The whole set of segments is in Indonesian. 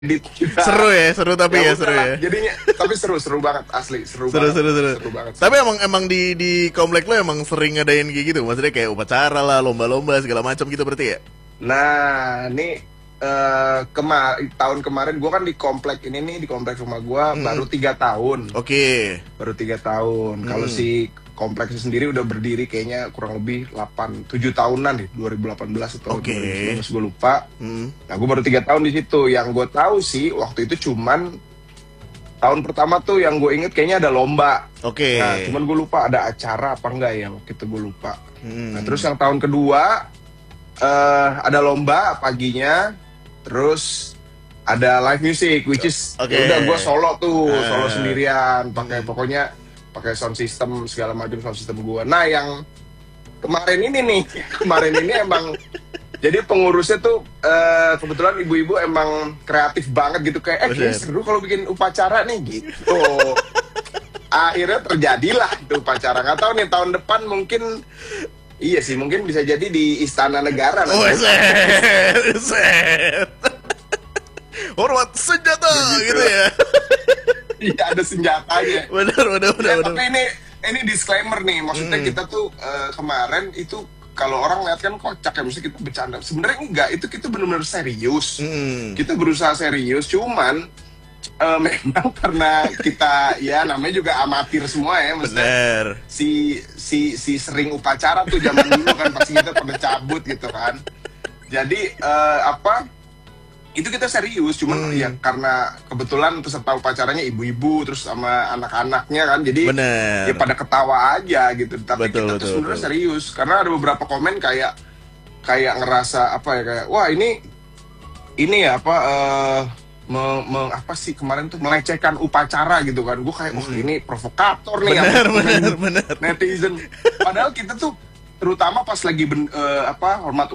edit juga. Seru tapi ya seru udahlah, ya. jadinya tapi seru banget asli, seru banget. Seru banget. Tapi emang di komplek lo emang sering ngadain kayak gitu, maksudnya kayak upacara lah, lomba-lomba segala macam gitu berarti ya? Nah, ini tahun kemarin gue kan di komplek ini nih, di komplek rumah gue baru 3 tahun. Oke. Baru 3 tahun. Kalau si kompleks sendiri udah berdiri kayaknya kurang lebih 7 tahunan nih, 2018 atau 2019 gue lupa. Nah, gue baru 3 tahun di situ. Yang gue tahu sih waktu itu cuman tahun pertama tuh yang gue inget kayaknya ada lomba. Oke. Nah, cuman gue lupa ada acara apa enggak ya waktu itu, gue lupa. Nah, terus yang tahun kedua ada lomba paginya, terus ada live music, which is udah gue solo solo sendirian, pokoknya pakai sound system segala macam, sound system gue. Nah, yang kemarin ini emang jadi pengurusnya tuh kebetulan ibu-ibu emang kreatif banget gitu, kayak kayaknya seru kalau bikin upacara nih gitu. Akhirnya terjadilah itu upacara. Nggak tahu nih tahun depan mungkin. Iya sih, mungkin bisa jadi di Istana Negara. Hormat senjata gitu ya. Iya, ada senjatanya. Bener. Tapi ini disclaimer nih, maksudnya kita tuh kemarin itu kalau orang lihat kan kocak ya, mesti kita bercanda. Sebenarnya enggak, itu kita benar-benar serius. Kita berusaha serius, cuman memang karena kita ya namanya juga amatir semua ya, maksudnya si sering upacara tuh zaman dulu kan pasti kita pada cabut gitu kan. Jadi itu kita serius, cuman ya karena kebetulan peserta upacaranya ibu-ibu terus sama anak-anaknya kan, jadi ya pada ketawa aja gitu. Tapi kita tuh sebenarnya serius karena ada beberapa komen kayak ngerasa kayak wah ini ya apa sih kemarin tuh melecehkan upacara gitu kan. Gue kayak wah ini provokator nih. Bener. Netizen. Padahal kita tuh terutama pas lagi hormat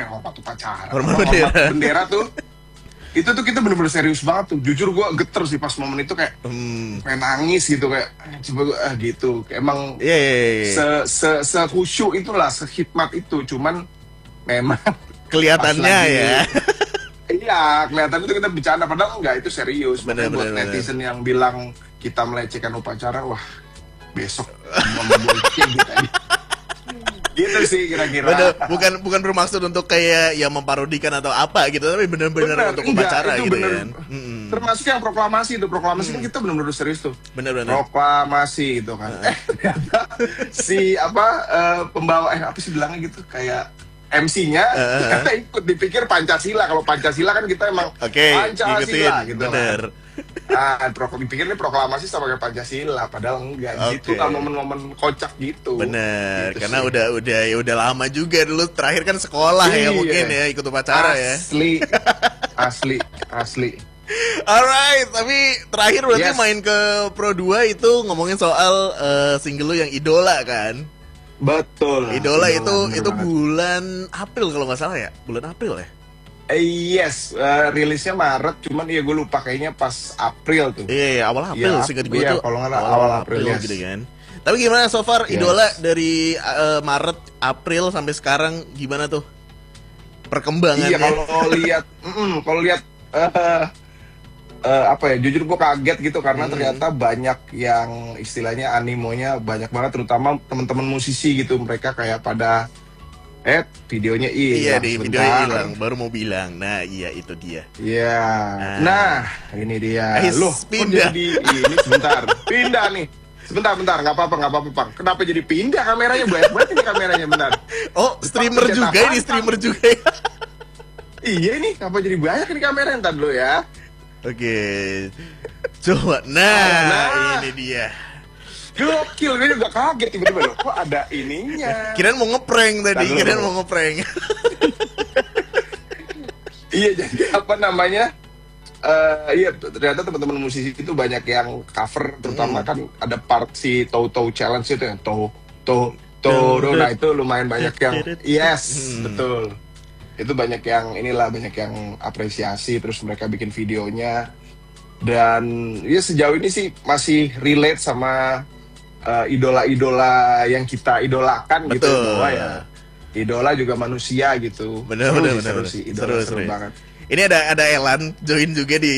bendera tuh itu tuh kita bener-bener serius banget tuh. Jujur gue geter sih pas momen itu, kayak pengen nangis gitu, kayak coba gitu. Emang se-khusyuk itulah, sehikmat itu. Cuman memang kelihatannya ya. Iya, kelihatan itu kita bercanda, padahal enggak, itu serius. Buat netizen yang bilang kita melecehkan upacara, wah besok mau boicing kita ini. Gitu sih kira-kira. Bukan bermaksud untuk kayak ya memparodikan atau apa gitu, tapi benar-benar untuk upacara gitu kan. Termasuk yang proklamasi kan kita benar-benar serius tuh. Bener. Proklamasi gitu kan. Ternyata si pembawa apa sih bilangnya gitu, kayak MC-nya kita ikut, dipikir Pancasila. Kalau Pancasila kan kita emang Pancasila gitu bener. Dipikir ini proklamasi sama kayak Pancasila, padahal enggak gitu kan, momen-momen kocak gitu. Bener, gitu karena sih. udah lama juga dulu, terakhir kan sekolah ya mungkin ya ikut upacara ya. Asli. Alright, tapi terakhir berarti main ke Pro 2 itu ngomongin soal single lu yang Idola kan? Betul. Idola itu bulan April kalau nggak salah ya, bulan April ya. Yes, rilisnya Maret, cuman ya gue lupa kayaknya pas April tuh. Iya, awal April singkat gue tuh. Kalau nggak awal April gitu kan. Tapi gimana so far Idola dari Maret, April sampai sekarang gimana tuh perkembangannya? Iya, kalau lihat jujur gue kaget gitu karena ternyata banyak yang istilahnya animonya banyak banget, terutama teman-teman musisi gitu. Mereka kayak pada videonya hilang. Iya, videonya hilang, baru mau bilang. Nah, iya itu dia. Iya. Nah, ini dia. Loh, pindah. Jadi ini pindah nih. Sebentar, nggak apa-apa, Bang. Kenapa jadi pindah kameranya? Banyak banget ini kameranya, bentar. Oh, streamer juga ini, Iya ini, kenapa jadi banyak ini kamera? Ntar dulu ya. Oke. Coba. Nah, ini dia. Gokil, gue juga kaget tiba-tiba loh, kok ada ininya. Kirain mau ngeprank tadi, Iya, jadi apa namanya? Iya, ternyata teman-teman musisi itu banyak yang cover, terutama kan ada part si Toto Challenge itu yang nah itu lumayan banyak yang betul. Itu banyak yang banyak yang apresiasi, terus mereka bikin videonya. Dan ya sejauh ini sih masih relate sama idola-idola yang kita idolakan. Betul. Gitu, bahwa ya idola juga manusia gitu. Bener. Seru banget. Ini ada Elan join juga di